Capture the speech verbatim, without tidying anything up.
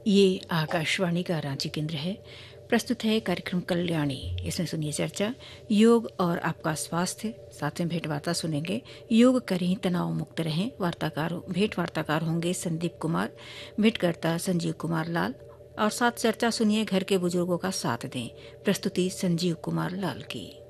ये आकाशवाणी का रांची केंद्र है। प्रस्तुत है कार्यक्रम कल्याणी। इसमें सुनिए चर्चा योग और आपका स्वास्थ्य। साथ में भेंट वार्ता सुनेंगे। योग करें तनाव मुक्त रहें। वार्ताकार भेंट वार्ताकार होंगे संदीप कुमार, भेंटकर्ता संजीव कुमार लाल। और साथ चर्चा सुनिए घर के बुजुर्गों का साथ दें। प्रस्तुति संजीव कुमार लाल की।